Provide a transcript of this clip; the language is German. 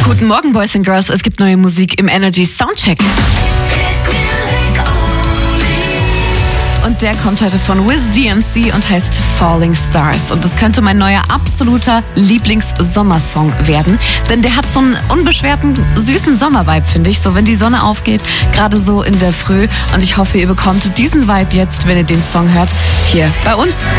Guten Morgen, Boys and Girls. Es gibt neue Musik im Energy Soundcheck. Und der kommt heute von Wiz DMC und heißt Falling Stars. Und das könnte mein neuer absoluter Lieblings-Sommersong werden. Denn der hat so einen unbeschwerten, süßen Sommervibe, finde ich. So, wenn die Sonne aufgeht, gerade so in der Früh. Und ich hoffe, ihr bekommt diesen Vibe jetzt, wenn ihr den Song hört, hier bei uns.